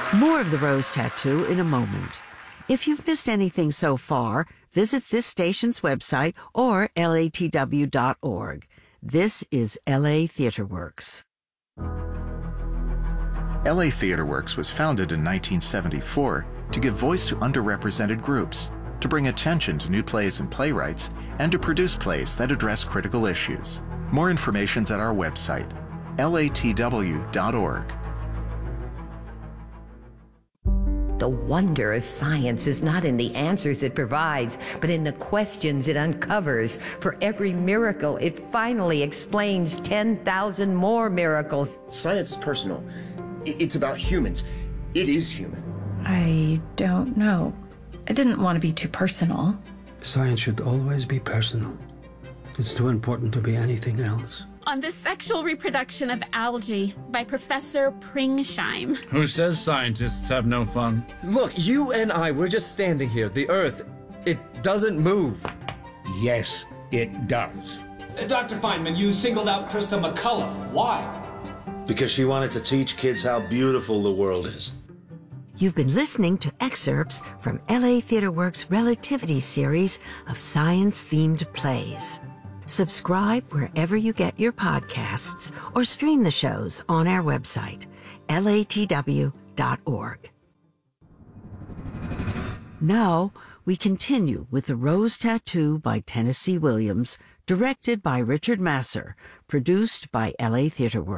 More of The Rose Tattoo in a moment. If you've missed anything so far, visit this station's website or latw.org. This is LA Theatre Works. LA Theatre Works was founded in 1974 to give voice to underrepresented groups, to bring attention to new plays and playwrights, and to produce plays that address critical issues. More information's at our website, latw.org. The wonder of science is not in the answers it provides, but in the questions it uncovers. For every miracle, it finally explains 10,000 more miracles. Science is personal. It's about humans. It is human. I don't know. I didn't want to be too personal. Science should always be personal. It's too important to be anything else. On the sexual reproduction of algae by Professor Pringsheim. Who says scientists have no fun? Look, you and I, we're just standing here. The Earth, it doesn't move. Yes, it does. Dr. Feynman, you singled out Krista McCullough. Why? Because she wanted to teach kids how beautiful the world is. You've been listening to excerpts from LA Theatre Works' Relativity series of science-themed plays. Subscribe wherever you get your podcasts or stream the shows on our website, latw.org. Now, we continue with The Rose Tattoo by Tennessee Williams, directed by Richard Masur, produced by LA Theatre Works.